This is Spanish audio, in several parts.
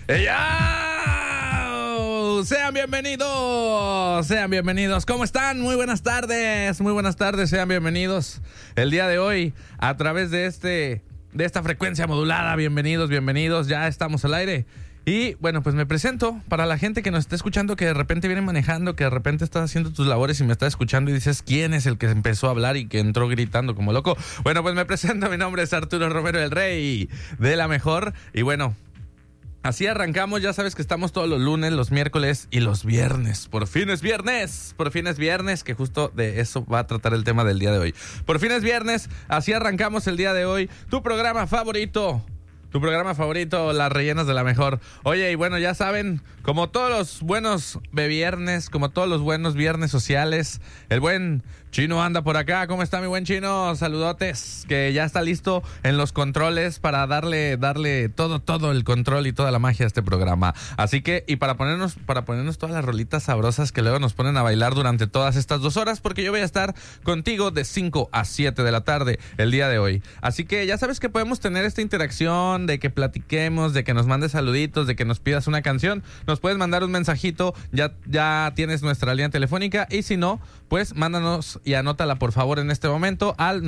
¡Ya! Sean bienvenidos. ¿Cómo están? Muy buenas tardes, sean bienvenidos. El día de hoy, a través de esta frecuencia modulada, bienvenidos, ya estamos al aire. Y bueno, pues me presento para la gente que nos está escuchando, que de repente viene manejando, que de repente estás haciendo tus labores y me está escuchando y dices, ¿quién es el que empezó a hablar y que entró gritando como loco? Bueno, pues me presento, mi nombre es Arturo Romero, el rey de la mejor. Y bueno, así arrancamos. Ya sabes que estamos todos los lunes, los miércoles y los viernes. Por fin es viernes, que justo de eso va a tratar el tema del día de hoy. Por fin es viernes, así arrancamos el día de hoy. Tu programa favorito, Las Rellenas de la Mejor. Oye, y bueno, ya saben, como todos los buenos viernes, como todos los buenos viernes sociales, el buen Chino anda por acá. ¿Cómo está mi buen Chino? Saludotes, que ya está listo en los controles para darle todo el control y toda la magia a este programa. Así que, y para ponernos todas las rolitas sabrosas que luego nos ponen a bailar durante todas estas 2 horas, porque yo voy a estar contigo de 5 a 7 de la tarde el día de hoy. Así que ya sabes que podemos tener esta interacción, de que platiquemos, de que nos mandes saluditos, de que nos pidas una canción. Nos puedes mandar un mensajito, ya tienes nuestra línea telefónica, y si no, pues mándanos y anótala por favor en este momento al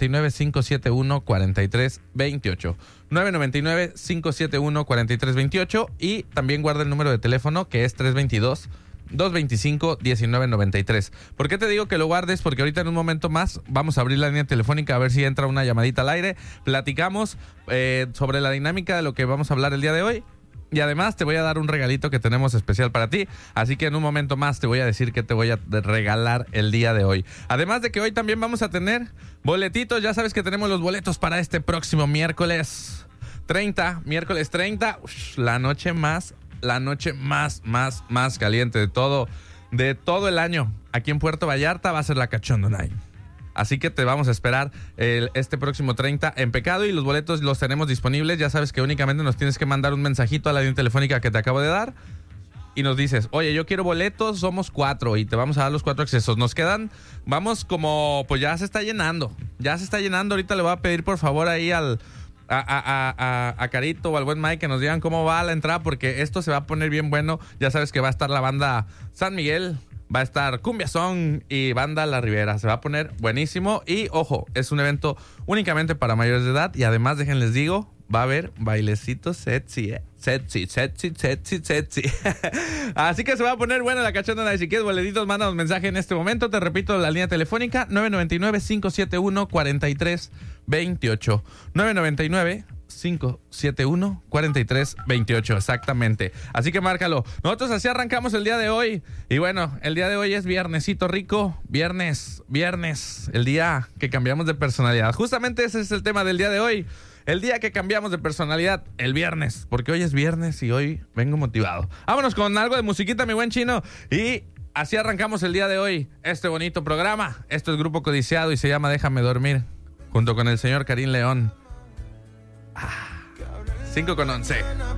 999-571-4328. 999-571-4328, y también guarda el número de teléfono, que es 322-225-1993. ¿Por qué te digo que lo guardes? Porque ahorita en un momento más vamos a abrir la línea telefónica a ver si entra una llamadita al aire. Platicamos sobre la dinámica de lo que vamos a hablar el día de hoy. Y además te voy a dar un regalito que tenemos especial para ti. Así que en un momento más te voy a decir que te voy a regalar el día de hoy. Además de que hoy también vamos a tener boletitos. Ya sabes que tenemos los boletos para este próximo miércoles 30. La noche más caliente de todo el año. Aquí en Puerto Vallarta va a ser la Cachondo Night. Así que te vamos a esperar este próximo 30 en Pecado, y los boletos los tenemos disponibles. Ya sabes que únicamente nos tienes que mandar un mensajito a la línea telefónica que te acabo de dar y nos dices, oye, yo quiero boletos, somos 4 y te vamos a dar los 4 accesos. Nos quedan, pues ya se está llenando. Ahorita le voy a pedir por favor ahí a Carito o al buen Mike que nos digan cómo va la entrada, porque esto se va a poner bien bueno. Ya sabes que va a estar la banda San Miguel, va a estar Cumbia Song y Banda La Ribera. Se va a poner buenísimo. Y ojo, es un evento únicamente para mayores de edad. Y además, déjenles digo, va a haber bailecitos sexy, sexy. Así que se va a poner buena la Cachonda. Si quieres boletitos, mándanos mensaje en este momento. Te repito, la línea telefónica 999-571-4328. 999-571-4328, exactamente. Así que márcalo. Nosotros así arrancamos el día de hoy. Y bueno, el día de hoy es viernesito rico. Viernes, el día que cambiamos de personalidad. Justamente ese es el tema del día de hoy. El día que cambiamos de personalidad, el viernes. Porque hoy es viernes y hoy vengo motivado. Vámonos con algo de musiquita, mi buen Chino. Y así arrancamos el día de hoy este bonito programa. Esto es Grupo Codiciado y se llama Déjame Dormir, junto con el señor Karim León. 5:11.